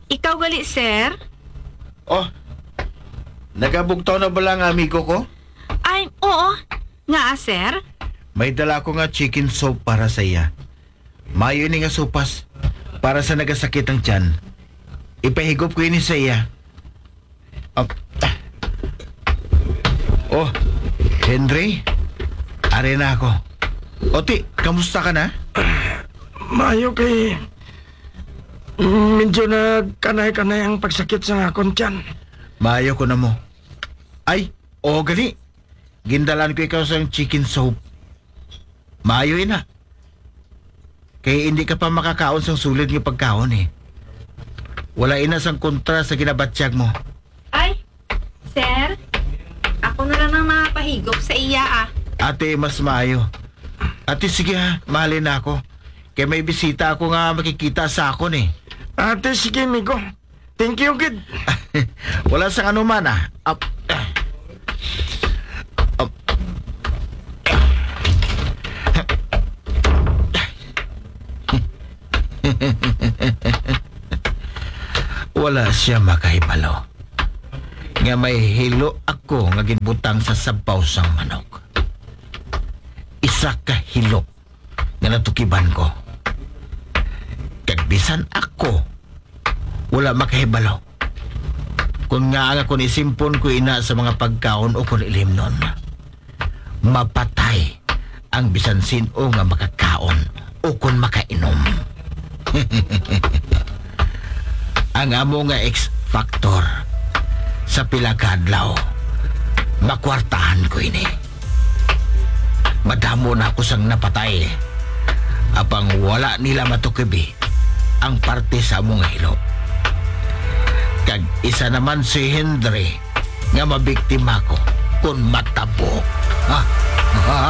Ikaw gali, sir? Oh, nagabugtaw na ba lang amigo ko? Ay, oo. Nga, sir? May dala ko nga chicken soup para sa iya. Mayo ni nga sopas para sa nagasakit ang tiyan. Ipahigop ko ini sa iya. Oh, Henry, ari na ako. Oti, kamusta ka na? Mayo kay... medyo nagkanay-kanay ang pagsakit sa akong tiyan. Mayo ko na mo. Ay, oo gali. Gindalan ko ikaw sa chicken soup. Mayo ina. Kaya hindi ka pa makakaon sa sulit ng pagkaon eh. Wala ina sang kontra sa ginabatsyag mo. Ay, sir? Ako na lang ang mapahigop sa iya, Ate, mas maayo. Ate, sige ha, mahalin na ako. Kaya may bisita ako nga makikita sa akon eh. Ate, sige, amigo. Thank you, kid. Wala sang anuman ah. Wala siya makahibalo. Nga may hilo ako nga ginbutang sa sabaw sang manok. Isa ka hilo nga natukiban ko. Kagbisan ako, wala makahibalo. Kung nga ang ako nisimpon ko ina sa mga pagkaon o kung ilim nun, mapatay ang bisan sino nga makakaon o kung makainom. Ang amo nga X-Factor sa pilakadlaw, makwartahan ko ini. Madamo na ako sang napatay. Apang wala nila matukibi ang parte sa among hilo. Kag isa naman si Henry nga mabiktima ko kung matabo. Ha?